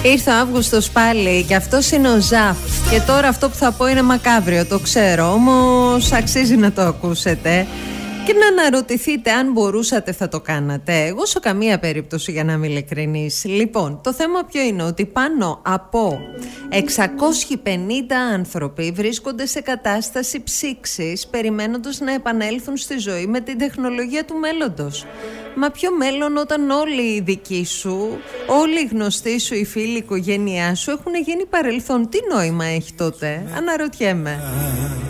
Ήρθε ο Αύγουστος πάλι και αυτός είναι ο Ζαφ. Και τώρα αυτό που θα πω είναι μακάβριο, το ξέρω, όμως αξίζει να το ακούσετε και να αναρωτηθείτε αν μπορούσατε θα το κάνατε. Εγώ σε καμία περίπτωση, για να είμαι ειλικρινής. Λοιπόν, το θέμα ποιο είναι? Ότι πάνω από 650 άνθρωποι βρίσκονται σε κατάσταση ψήξης, περιμένοντας να επανέλθουν στη ζωή με την τεχνολογία του μέλλοντος. Μα ποιο μέλλον όταν όλοι οι δικοί σου, όλοι οι γνωστοί σου, οι φίλοι, η οικογένειά σου έχουν γίνει παρελθόν? Τι νόημα έχει τότε? Αναρωτιέμαι.